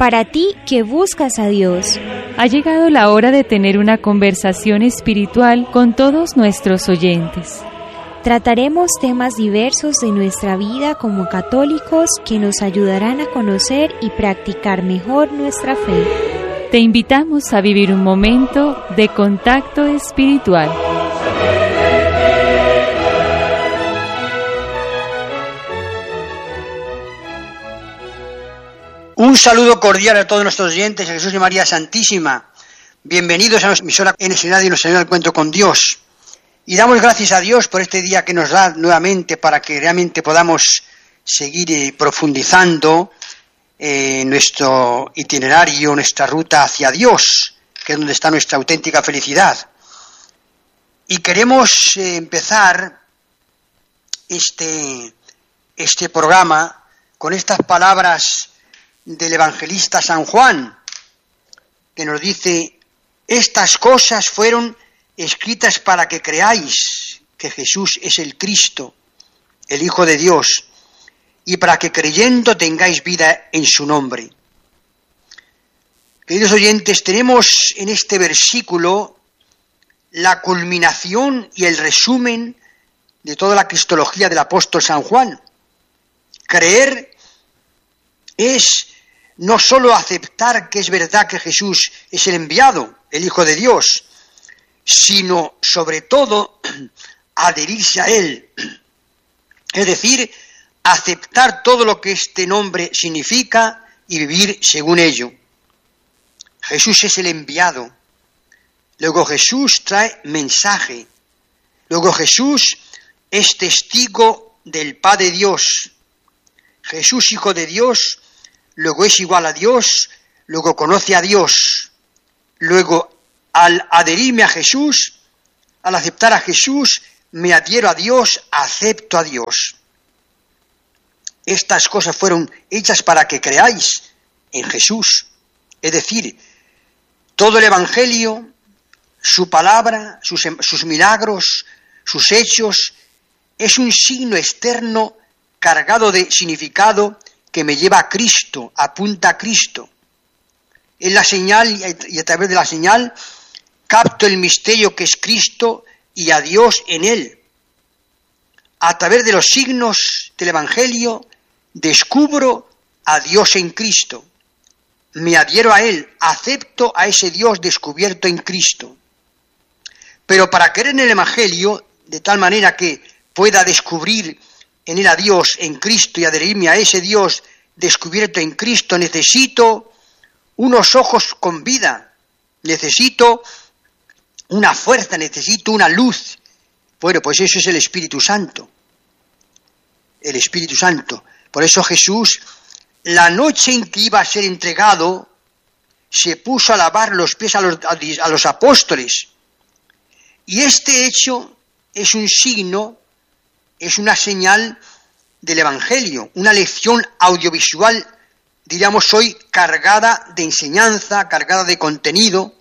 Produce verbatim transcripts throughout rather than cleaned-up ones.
Para ti que buscas a Dios, ha llegado la hora de tener una conversación espiritual con todos nuestros oyentes. Trataremos temas diversos de nuestra vida como católicos que nos ayudarán a conocer y practicar mejor nuestra fe. Te invitamos a vivir un momento de contacto espiritual. Un saludo cordial a todos nuestros oyentes, a Jesús y María Santísima. Bienvenidos a nuestra emisora N S Radio y nuestro encuentro con Dios. Y damos gracias a Dios por este día que nos da nuevamente para que realmente podamos seguir profundizando en nuestro itinerario, nuestra ruta hacia Dios, que es donde está nuestra auténtica felicidad. Y queremos empezar este, este programa con estas palabras del evangelista San Juan, que nos dice: estas cosas fueron escritas para que creáis que Jesús es el Cristo, el Hijo de Dios, y para que creyendo tengáis vida en su nombre. Queridos oyentes, tenemos en este versículo la culminación y el resumen de toda la cristología del apóstol San Juan. Creer es no solo aceptar que es verdad que Jesús es el enviado, el Hijo de Dios, sino sobre todo adherirse a Él, es decir, aceptar todo lo que este nombre significa y vivir según ello. Jesús es el enviado, luego Jesús trae mensaje, luego Jesús es testigo del Padre Dios, Jesús Hijo de Dios, luego es igual a Dios, luego conoce a Dios, luego al adherirme a Jesús, al aceptar a Jesús, me adhiero a Dios, acepto a Dios. Estas cosas fueron hechas para que creáis en Jesús, es decir, todo el Evangelio, su palabra, sus, sus milagros, sus hechos, es un signo externo cargado de significado que me lleva a Cristo, apunta a Cristo. Es la señal y a través de la señal capto el misterio que es Cristo y a Dios en Él. A través de los signos del Evangelio descubro a Dios en Cristo. Me adhiero a Él, acepto a ese Dios descubierto en Cristo. Pero para creer en el Evangelio, de tal manera que pueda descubrir en Él a Dios, en Cristo, y adherirme a ese Dios descubierto en Cristo, necesito unos ojos con vida, necesito una fuerza, necesito una luz. Bueno, pues eso es el Espíritu Santo, el Espíritu Santo. Por eso Jesús, la noche en que iba a ser entregado, se puso a lavar los pies a los, a los apóstoles. Y este hecho es un signo, es una señal del Evangelio, una lección audiovisual, diríamos hoy, cargada de enseñanza, cargada de contenido.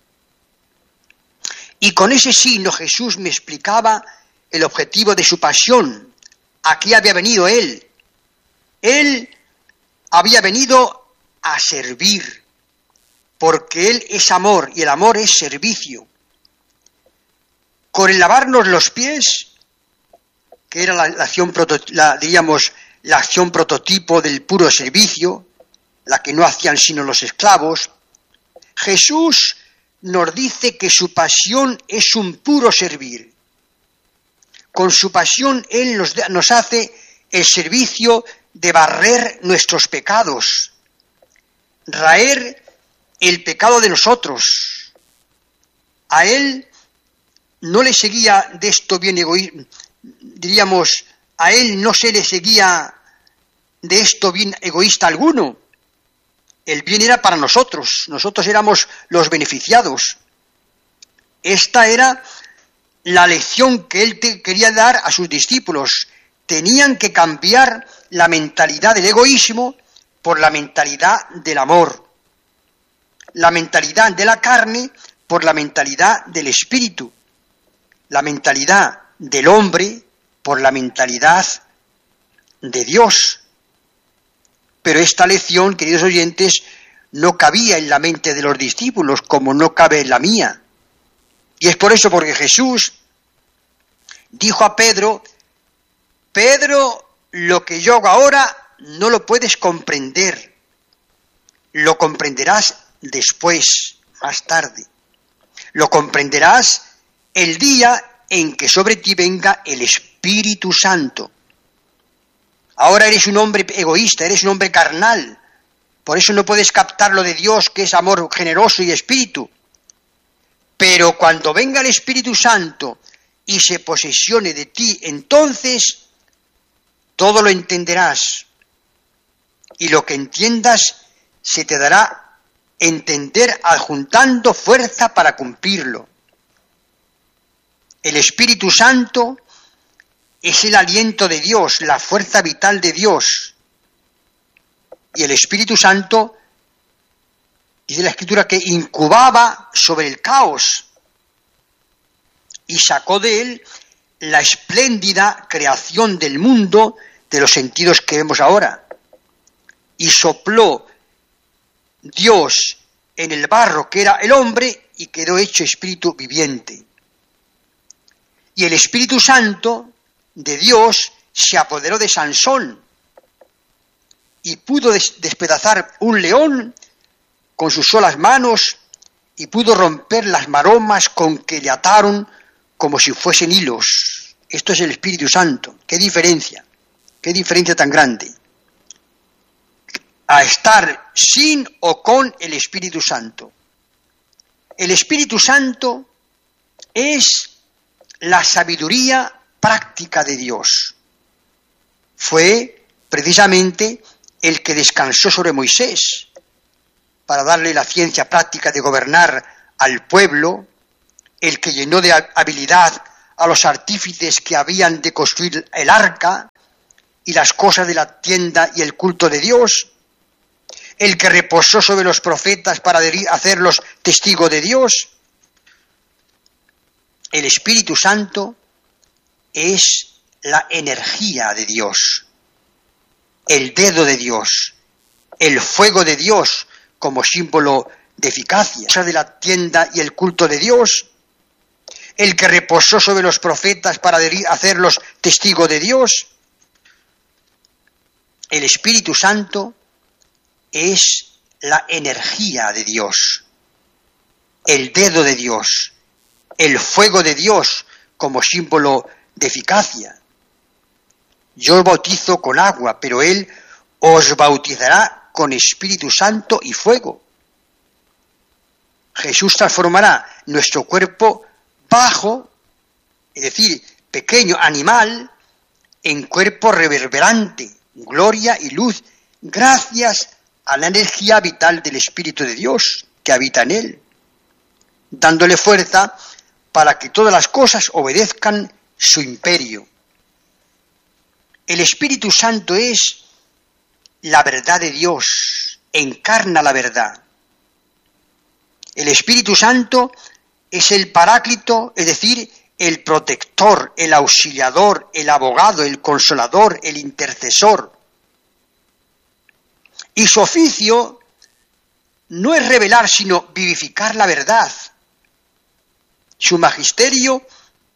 Y con ese signo Jesús me explicaba el objetivo de su pasión. Aquí había venido Él. Él había venido a servir, porque Él es amor y el amor es servicio. Con el lavarnos los pies, que era la, la acción, proto, la, diríamos, la acción prototipo del puro servicio, la que no hacían sino los esclavos, Jesús nos dice que su pasión es un puro servir. Con su pasión Él nos, nos hace el servicio de barrer nuestros pecados, raer el pecado de nosotros. A Él no le seguía de esto bien egoísmo, diríamos, a Él no se le seguía de esto bien egoísta alguno. El bien era para nosotros, nosotros éramos los beneficiados. Esta era la lección que Él te quería dar a sus discípulos. Tenían que cambiar la mentalidad del egoísmo por la mentalidad del amor. La mentalidad de la carne por la mentalidad del espíritu. La mentalidad del hombre por la mentalidad de Dios. Pero esta lección, queridos oyentes, no cabía en la mente de los discípulos como no cabe en la mía. Y es por eso porque Jesús dijo a Pedro, Pedro, lo que yo hago ahora no lo puedes comprender, lo comprenderás después, más tarde. Lo comprenderás el día en que sobre ti venga el Espíritu Santo. Ahora eres un hombre egoísta, eres un hombre carnal, por eso no puedes captar lo de Dios, que es amor generoso y espíritu. Pero cuando venga el Espíritu Santo y se posesione de ti, entonces todo lo entenderás. Y lo que entiendas se te dará entender adjuntando fuerza para cumplirlo. El Espíritu Santo es el aliento de Dios, la fuerza vital de Dios. Y el Espíritu Santo, dice la Escritura, que incubaba sobre el caos y sacó de él la espléndida creación del mundo de los sentidos que vemos ahora. Y sopló Dios en el barro que era el hombre y quedó hecho espíritu viviente. Y el Espíritu Santo de Dios se apoderó de Sansón y pudo des- despedazar un león con sus solas manos y pudo romper las maromas con que le ataron como si fuesen hilos. Esto es el Espíritu Santo. ¡Qué diferencia! ¡Qué diferencia tan grande! A estar sin o con el Espíritu Santo. El Espíritu Santo es la sabiduría práctica de Dios. Fue precisamente el que descansó sobre Moisés para darle la ciencia práctica de gobernar al pueblo, el que llenó de habilidad a los artífices que habían de construir el arca y las cosas de la tienda y el culto de Dios, el que reposó sobre los profetas para hacerlos testigos de Dios. El Espíritu Santo es la energía de Dios, el dedo de Dios, el fuego de Dios como símbolo de eficacia, de la tienda y el culto de Dios, el que reposó sobre los profetas para hacerlos testigos de Dios. El Espíritu Santo es la energía de Dios, el dedo de Dios, el fuego de Dios como símbolo de eficacia. Yo os bautizo con agua, pero Él os bautizará con Espíritu Santo y fuego. Jesús transformará nuestro cuerpo bajo, es decir, pequeño, animal, en cuerpo reverberante, gloria y luz, gracias a la energía vital del Espíritu de Dios que habita en Él, dándole fuerza para que todas las cosas obedezcan su imperio. El Espíritu Santo es la verdad de Dios, encarna la verdad. El Espíritu Santo es el Paráclito, es decir, el protector, el auxiliador, el abogado, el consolador, el intercesor. Y su oficio no es revelar, sino vivificar la verdad. Su magisterio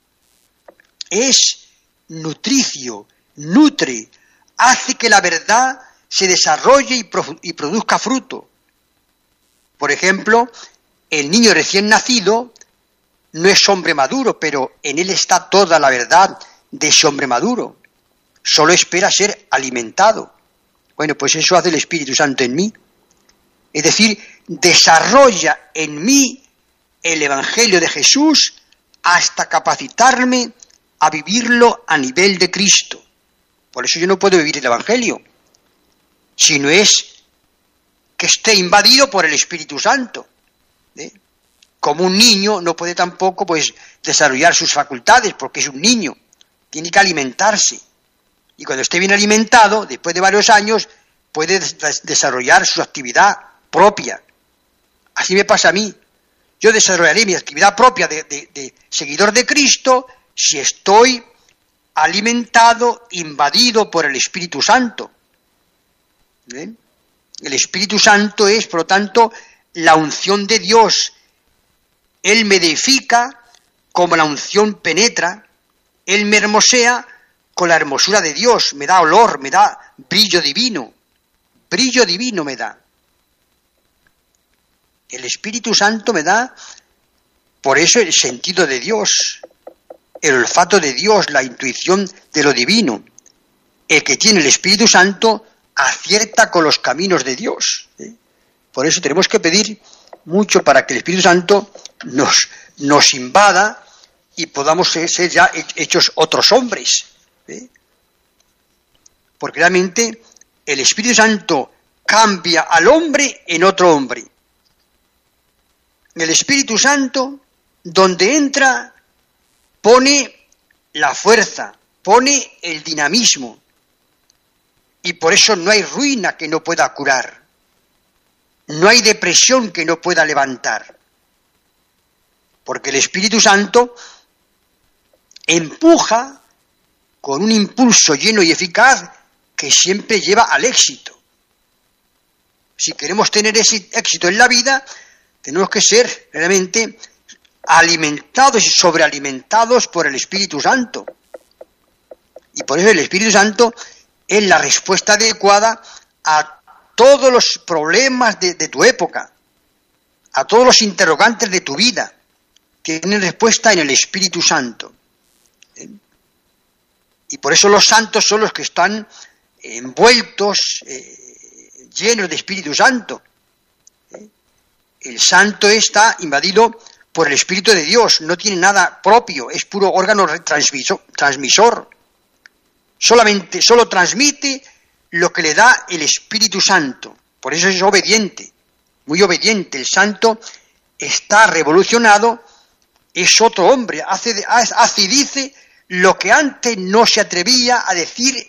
es nutricio, nutre, hace que la verdad se desarrolle y, pro, y produzca fruto. Por ejemplo, el niño recién nacido no es hombre maduro, pero en él está toda la verdad de ese hombre maduro. Solo espera ser alimentado. Bueno, pues eso hace el Espíritu Santo en mí. Es decir, desarrolla en mí el Evangelio de Jesús hasta capacitarme a vivirlo a nivel de Cristo. Por eso yo no puedo vivir el Evangelio, si no es que esté invadido por el Espíritu Santo. ¿Eh? Como un niño no puede tampoco pues desarrollar sus facultades porque es un niño, tiene que alimentarse. Y cuando esté bien alimentado, después de varios años, puede des- desarrollar su actividad propia. Así me pasa a mí. Yo desarrollaré mi actividad propia de, de, de seguidor de Cristo si estoy alimentado, invadido por el Espíritu Santo. ¿Ven? El Espíritu Santo es, por lo tanto, la unción de Dios. Él me edifica como la unción penetra, Él me hermosea con la hermosura de Dios, me da olor, me da brillo divino, brillo divino me da. El Espíritu Santo me da, por eso, el sentido de Dios, el olfato de Dios, la intuición de lo divino. El que tiene el Espíritu Santo acierta con los caminos de Dios. ¿eh? Por eso tenemos que pedir mucho para que el Espíritu Santo nos, nos invada y podamos ser, ser ya hechos otros hombres. ¿eh? Porque realmente el Espíritu Santo cambia al hombre en otro hombre. El Espíritu Santo, donde entra, pone la fuerza, pone el dinamismo. Y por eso no hay ruina que no pueda curar. No hay depresión que no pueda levantar. Porque el Espíritu Santo empuja con un impulso lleno y eficaz que siempre lleva al éxito. Si queremos tener ese éxito en la vida, tenemos que ser realmente alimentados y sobrealimentados por el Espíritu Santo. Y por eso el Espíritu Santo es la respuesta adecuada a todos los problemas de, de tu época, a todos los interrogantes de tu vida. Tienen respuesta en el Espíritu Santo. ¿Eh? Y por eso los santos son los que están envueltos, eh, llenos de Espíritu Santo. ¿Eh? El santo está invadido por el Espíritu de Dios, no tiene nada propio, es puro órgano transmisor. transmisor. Solamente, solo transmite lo que le da el Espíritu Santo. Por eso es obediente, muy obediente. El santo está revolucionado, es otro hombre, hace, hace y dice lo que antes no se atrevía a decir